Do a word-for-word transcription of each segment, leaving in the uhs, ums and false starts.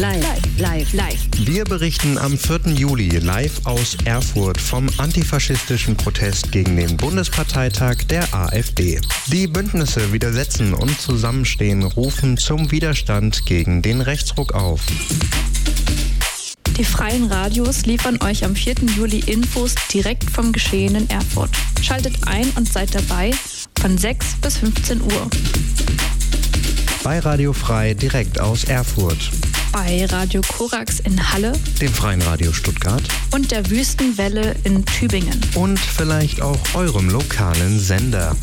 live, live, live. Wir berichten am vierten Juli live aus Erfurt vom antifaschistischen Protest gegen den Bundesparteitag der AfD. Die Bündnisse Widersetzen und Zusammenstehen rufen zum Widerstand gegen den Rechtsruck auf. Die freien Radios liefern euch am vierten Juli Infos direkt vom Geschehen in Erfurt. Schaltet ein und seid dabei von sechs bis fünfzehn Uhr. Bei Radio Frei direkt aus Erfurt. Bei Radio Korax in Halle. Dem Freien Radio Stuttgart. Und der Wüstenwelle in Tübingen. Und vielleicht auch eurem lokalen Sender.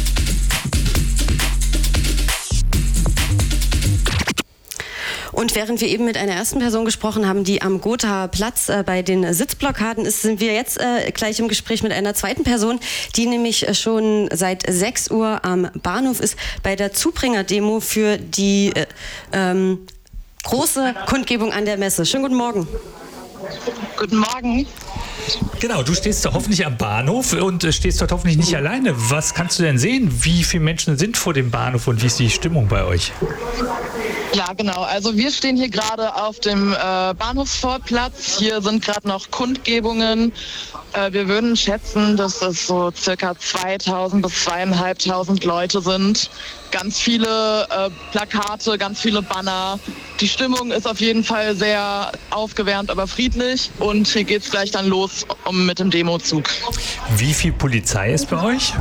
Und während wir eben mit einer ersten Person gesprochen haben, die am Gothaer Platz äh, bei den Sitzblockaden ist, sind wir jetzt äh, gleich im Gespräch mit einer zweiten Person, die nämlich schon seit sechs Uhr am Bahnhof ist, bei der Zubringer-Demo für die äh, ähm, große Kundgebung an der Messe. Schönen guten Morgen. Guten Morgen. Genau, du stehst da hoffentlich am Bahnhof und äh, stehst dort hoffentlich nicht alleine. Was kannst du denn sehen? Wie viele Menschen sind vor dem Bahnhof und wie ist die Stimmung bei euch? Ja, genau. Also wir stehen hier gerade auf dem äh, Bahnhofsvorplatz. Hier sind gerade noch Kundgebungen. Äh, wir würden schätzen, dass es so circa zweitausend bis zweitausendfünfhundert Leute sind. Ganz viele äh, Plakate, ganz viele Banner. Die Stimmung ist auf jeden Fall sehr aufgewärmt, aber friedlich. Und hier geht's gleich dann los um, mit dem Demozug. Wie viel Polizei ist bei euch?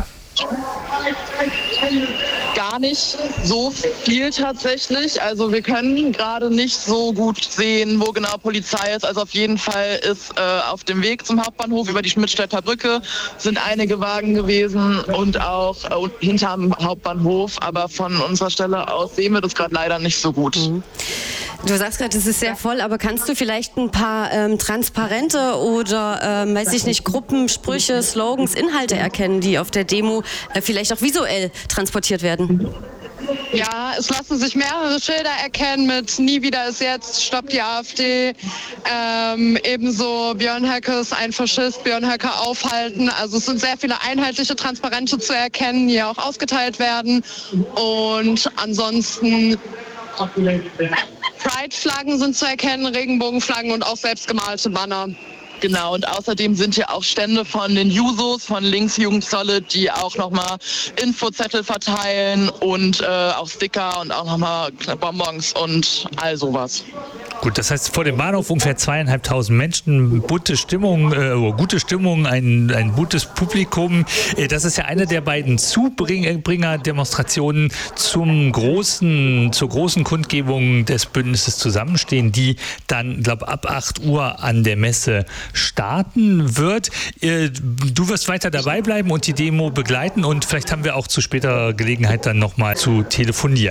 Gar nicht so viel tatsächlich. Also wir können gerade nicht so gut sehen, wo genau Polizei ist. Also auf jeden Fall ist äh, auf dem Weg zum Hauptbahnhof über die Schmidtstädter Brücke sind einige Wagen gewesen und auch äh, hinterm Hauptbahnhof. Aber von unserer Stelle aus sehen wir das gerade leider nicht so gut. Mhm. Du sagst gerade, es ist sehr voll, aber kannst du vielleicht ein paar ähm, Transparente oder, ähm, weiß ich nicht, Gruppensprüche, Slogans, Inhalte erkennen, die auf der Demo äh, vielleicht auch visuell transportiert werden? Ja, es lassen sich mehrere Schilder erkennen mit "Nie wieder ist jetzt", "Stopp die AfD", ähm, ebenso "Björn Höcke ist ein Faschist", "Björn Höcke aufhalten". Also es sind sehr viele einheitliche Transparente zu erkennen, die auch ausgeteilt werden. Und ansonsten Pride-Flaggen sind zu erkennen, Regenbogenflaggen und auch selbstgemalte Banner. Genau, und außerdem sind hier auch Stände von den Jusos, von Linksjugend Solid, die auch nochmal Infozettel verteilen und äh, auch Sticker und auch nochmal Bonbons und all sowas. Gut, das heißt vor dem Bahnhof ungefähr zweieinhalbtausend Menschen, bunte Stimmung, äh, gute Stimmung, ein, ein gutes Publikum. Äh, das ist ja eine der beiden Zubringer-Demonstrationen zum großen, zur großen Kundgebung des Bündnisses Zusammenstehen, die dann, glaube ich, ab acht Uhr an der Messe starten wird. Äh, du wirst weiter dabei bleiben und die Demo begleiten und vielleicht haben wir auch zu späterer Gelegenheit dann nochmal zu telefonieren.